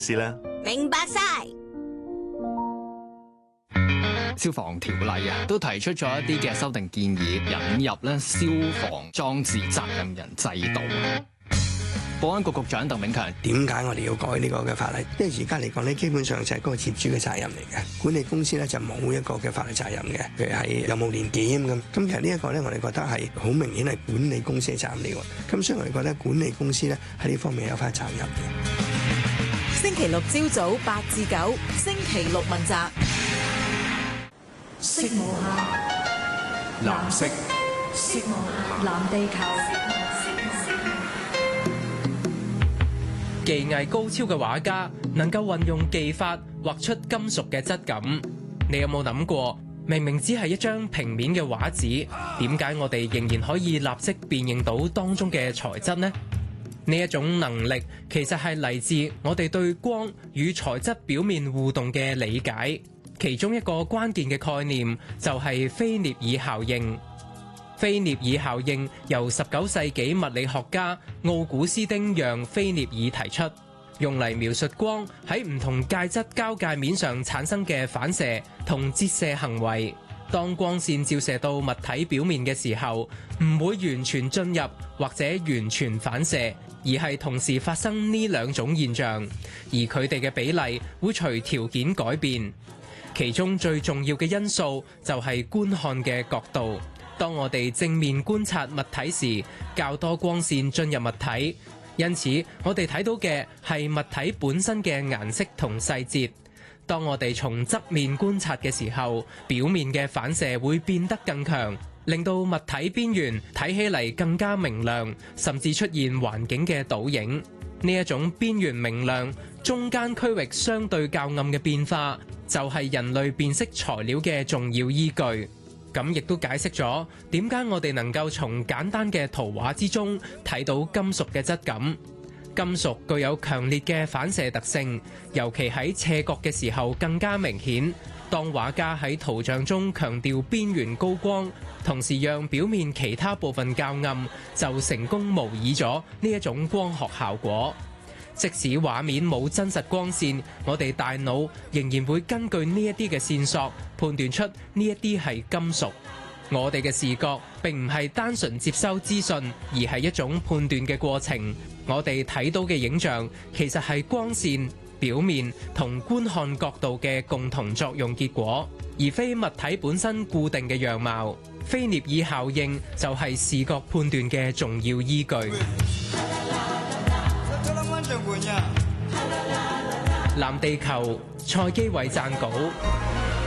是啦， 明白晒。 消防條例都提出咗一啲嘅修訂建議，引入消防裝置責任人制度。保安局局長鄧炳強， 點解我哋要改呢個嘅法例？因為而家嚟講咧，基本上就係嗰個業主嘅責任嚟嘅，管理公司咧就冇一個嘅法律責任嘅，譬如係有冇年檢咁。咁其實呢一個咧，我哋覺得係好明顯係管理公司嘅責任嚟喎。咁所以我哋覺得管理公司咧喺呢方面有翻責任嘅。 星期六朝早8至9，星期六問責。 色無限，藍色，色無限，藍地球。 技藝高超嘅畫家能夠運用技法畫出金屬嘅質感，你有冇諗過？明明只係一張平面嘅畫紙，點解我哋仍然可以立即辨認到當中嘅材質呢？呢一種能力其實係嚟自我哋對光與材質表面互動嘅理解。其中一個關鍵嘅概念就係菲涅爾效應。菲涅爾效應由19世紀物理學家奧古斯丁讓菲涅爾提出，用嚟描述光喺唔同介質交界面上產生嘅反射同折射行為。當光線照射到物體表面嘅時候，唔會完全進入或者完全反射，而係同時發生呢兩種現象，而佢哋嘅比例會隨條件改變。其中最重要嘅因素就係觀看嘅角度。當我哋正面觀察物體時，較多光線進入物體，因此我哋睇到嘅係物體本身嘅顏色同細節。當我哋從側面觀察嘅時候，表面嘅反射會變得更強，令到物體邊緣睇起嚟更加明亮，甚至出現環境嘅倒影。呢一種邊緣明亮、中間區域相對較暗嘅變化，就係人類辨識材料嘅重要依據。咁亦都解釋咗點解我哋能夠從簡單嘅圖畫之中睇到金屬嘅質感。金屬具有強烈嘅反射特性，尤其喺斜角嘅時候更加明顯。當畫家喺圖像中強調邊緣高光，同時讓表面其他部分較暗，就成功模擬咗呢一種光學效果。即使畫面冇真實光線，我哋大腦仍然會根據呢一啲嘅線索判斷出呢一啲係金屬。我哋嘅視覺並唔係單純接收資訊，而係一種判斷嘅過程。我哋睇到嘅影像其實係光線、表面同觀看角度嘅共同作用結果，而非物體本身固定嘅樣貌。菲涅爾效應就係視覺判斷嘅重要依據。藍地球，蔡基偉撰稿。